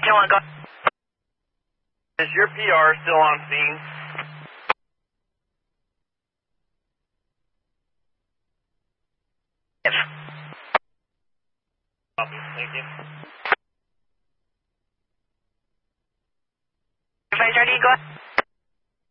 1, go. Is your PR still on scene? Yes. Copy. Thank you. Advisory, go ahead.